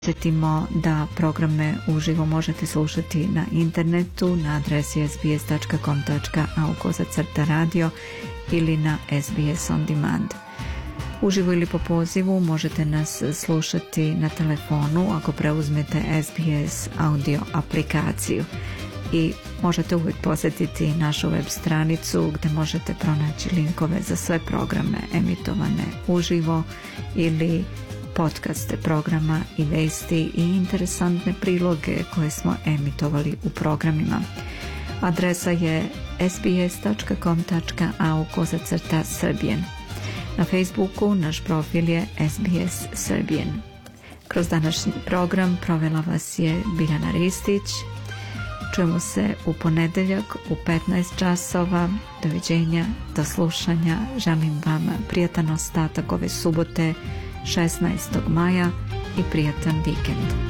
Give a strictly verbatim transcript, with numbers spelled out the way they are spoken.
Podsjetimo da programe uživo možete slušati na internetu na adresi s b s tačka com tačka a u kosacrta radio ili na S B S On Demand. Uživo ili po pozivu možete nas slušati na telefonu ako preuzmete S B S audio aplikaciju i možete uvijek posjetiti našu web stranicu gdje možete pronaći linkove za sve programe emitovane uživo ili podcaste programa i vesti i interesantne priloge koje smo emitovali u programima. Adresa je s b s tačka com tačka a u kosacrta Serbian. Na Facebooku naš profil je S B S Serbian. Kroz današnji program provela vas je Biljana Ristić. Čujemo se u ponedeljak u petnaest časova. Doviđenja, do slušanja. Želim vam prijatan ostatak ove subote šesnaestog maja i prijatan vikend.